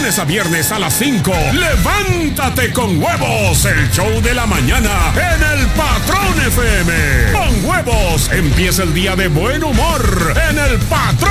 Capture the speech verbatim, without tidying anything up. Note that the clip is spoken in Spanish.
lunes a viernes a las cinco. Levántate con huevos, el show de la mañana en el Patrón F M. Con huevos empieza el día de buen humor en el Patrón